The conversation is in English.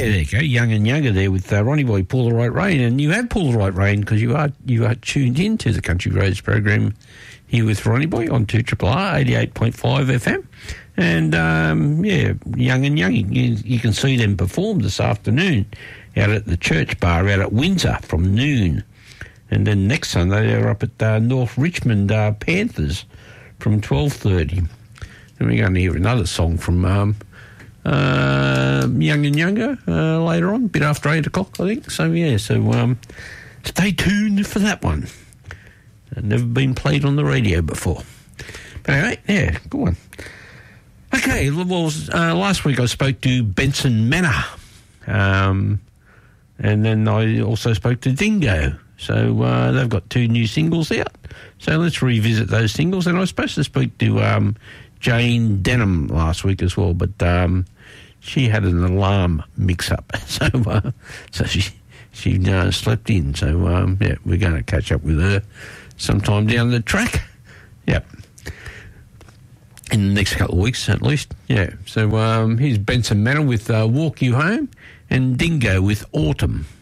there you go. Young and Younger there with Ronnie Boy, Pull the Right Rein. And you have Pull the Right Rein because you are tuned in to the Country Roads program here with Ronnie Boy on 2RRR 88.5 FM. And, Young and Young, you can see them perform this afternoon out at the Church Bar out at Windsor from noon. And then next Sunday they're up at North Richmond Panthers from 12:30. And we're going to hear another song from Young and Younger later on, a bit after 8 o'clock, I think. So, stay tuned for that one. Never been played on the radio before. But anyway, yeah, good one. Okay, well, last week I spoke to Benson Manor. And then I also spoke to Dingo. So they've got 2 new singles out. So let's revisit those singles. And I was supposed to speak to Jane Denham last week as well, but she had an alarm mix-up. So she slept in. So, we're going to catch up with her sometime down the track. Yep. In the next couple of weeks, at least. Yeah. So here's Benson Manor with Walk You Home and Dingo with Autumn.